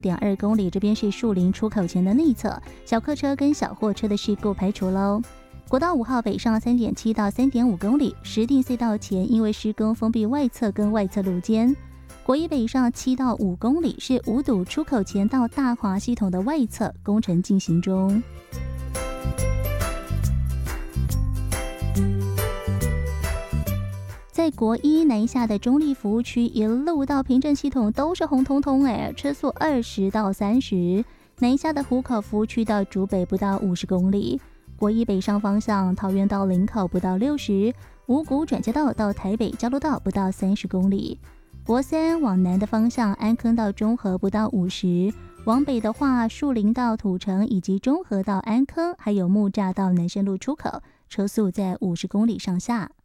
2公里，这边是树林出口前的内侧，小客车跟小货车的事故排除喽。国道5号北上3.7到3.5公里，石碇隧道前因为施工封闭外侧跟外侧路肩。国一北上7到5公里，是五堵出口前到大华系统的外侧工程进行中。在国一南下的中立服务区，一路到平镇系统都是红彤彤车速20到30。南下的湖口服务区到竹北不到50公里。国一北上方向，桃园到林口不到60，五股转接道到台北交流道不到30公里。国三往南的方向，安坑到中和不到50，往北的话，树林到土城以及中和到安坑，还有木栅到南深路出口，车速在50公里上下。